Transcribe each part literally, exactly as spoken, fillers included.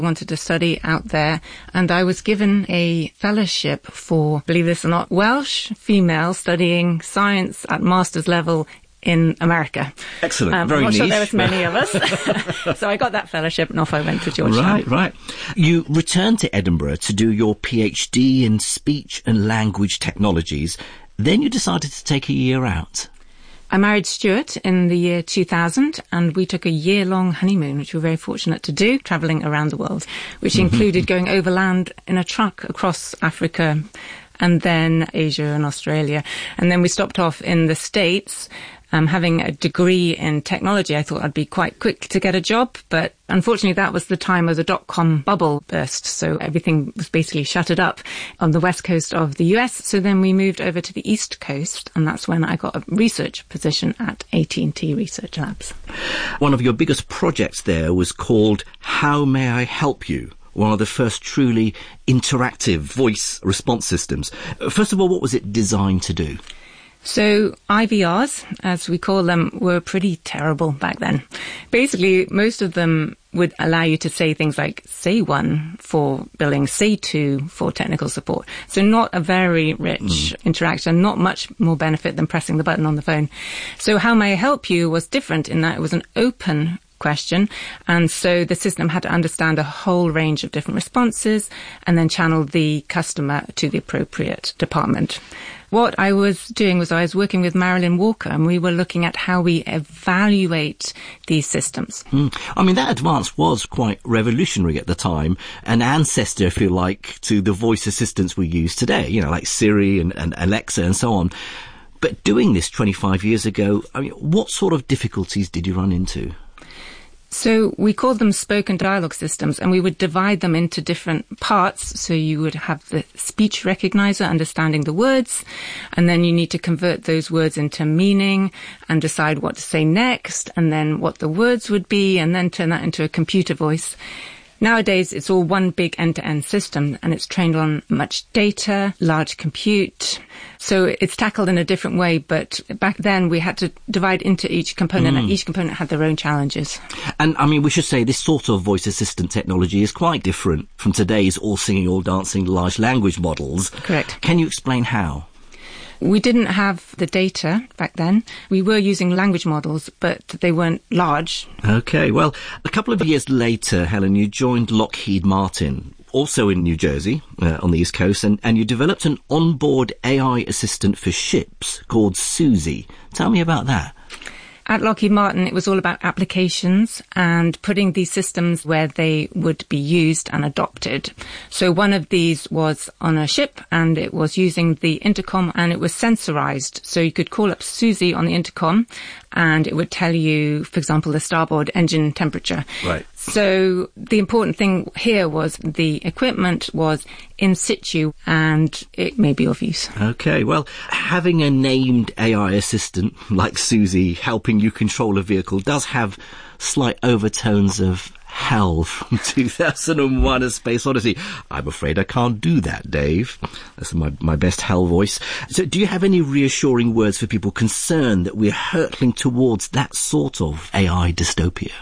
wanted to study out there, and I was given a fellowship for, believe this or not, Welsh female studying science at master's level in America. Excellent. Um, Very I'm not niche. sure there was many of us. So I got that fellowship and off I went to Georgetown. Right, right. You returned to Edinburgh to do your PhD in speech and language technologies. Then you decided to take a year out. I married Stuart in the year two thousand, and we took a year-long honeymoon, which we were very fortunate to do, travelling around the world, which included going overland in a truck across Africa and then Asia and Australia. And then we stopped off in the States. Um, having a degree in technology, I thought I'd be quite quick to get a job, but unfortunately that was the time of the dot-com bubble burst, so everything was basically shuttered up on the west coast of the U S. So then we moved over to the east coast, and that's when I got a research position at A T and T Research Labs. One of your biggest projects there was called How May I Help You? One of the first truly interactive voice response systems. First of all, what was it designed to do? So I V Rs, as we call them, were pretty terrible back then. Basically, most of them would allow you to say things like say one for billing, say two for technical support. So not a very rich mm. interaction, not much more benefit than pressing the button on the phone. So How May I Help You was different in that it was an open question, and so the system had to understand a whole range of different responses and then channel the customer to the appropriate department. What I was doing was I was working with Marilyn Walker, and we were looking at how we evaluate these systems. Mm. I mean, that advance was quite revolutionary at the time, an ancestor, if you like, to the voice assistants we use today, you know, like Siri and, and Alexa and so on. But doing this twenty-five years ago, I mean, what sort of difficulties did you run into? So we called them spoken dialogue systems, and we would divide them into different parts. So you would have the speech recognizer understanding the words, and then you need to convert those words into meaning and decide what to say next, and then what the words would be, and then turn that into a computer voice. Nowadays, it's all one big end-to-end system, and it's trained on much data, large compute. So it's tackled in a different way, but back then we had to divide into each component, mm. and each component had their own challenges. And, I mean, we should say this sort of voice assistant technology is quite different from today's all-singing, all-dancing large language models. Correct. Can you explain how? We didn't have the data back then. We were using language models, but they weren't large. OK, well, a couple of years later, Helen, you joined Lockheed Martin, also in New Jersey, uh, on the East Coast, and, and you developed an onboard A I assistant for ships called Suzy. Tell me about that. At Lockheed Martin, it was all about applications and putting these systems where they would be used and adopted. So one of these was on a ship, and it was using the intercom, and it was sensorized. So you could call up Suzy on the intercom, and it would tell you, for example, the starboard engine temperature. Right. So the important thing here was the equipment was in situ, and it may be of use. OK, well, having a named A I assistant like Suzy helping you control a vehicle does have slight overtones of Hell from two thousand one: A Space Odyssey. I'm afraid I can't do that, Dave. That's my, my best Hell voice. So do you have any reassuring words for people concerned that we're hurtling towards that sort of A I dystopia?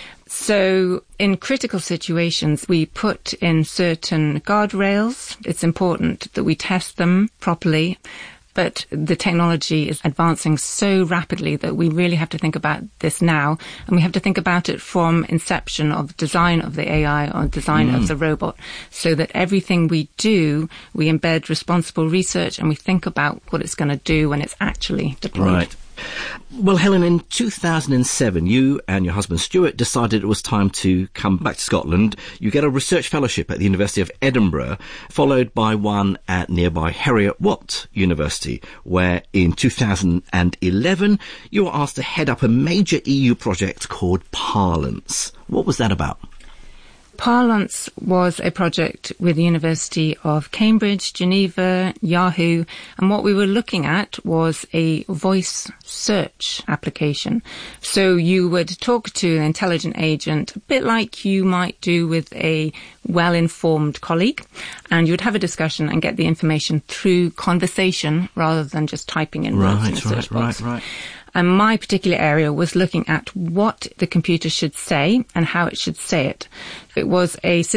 So in critical situations, we put in certain guardrails. It's important that we test them properly. But the technology is advancing so rapidly that we really have to think about this now. And we have to think about it from inception of design of the A I or design mm. of the robot, so that everything we do, we embed responsible research and we think about what it's going to do when it's actually deployed. Right. Well, Helen, in two thousand seven, you and your husband Stuart decided it was time to come back to Scotland. You get a research fellowship at the University of Edinburgh, followed by one at nearby Heriot-Watt University, where in two thousand eleven you were asked to head up a major E U project called Parlance. What was that about? Parlance was a project with the University of Cambridge, Geneva, Yahoo, and what we were looking at was a voice search application. So you would talk to an intelligent agent, a bit like you might do with a well-informed colleague, and you would have a discussion and get the information through conversation rather than just typing in words in a search right, box. Right, right. And my particular area was looking at what the computer should say and how it should say it. It was a system